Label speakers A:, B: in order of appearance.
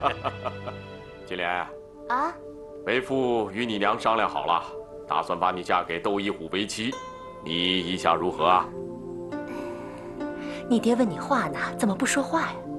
A: 金莲
B: 啊，
A: 为父与你娘商量好了，打算把你嫁给窦一虎为妻，你意下如何啊？
B: 你爹问你话呢，怎么不说话呀？